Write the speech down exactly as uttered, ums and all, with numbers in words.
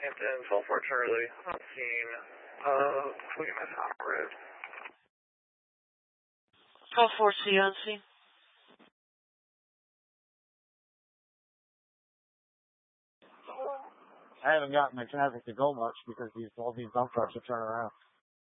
Hampton, twelve four Charlie, on scene, uh, William S. Howard. twelve four C on scene. I haven't gotten the traffic to go much because these all these dump trucks are turning around.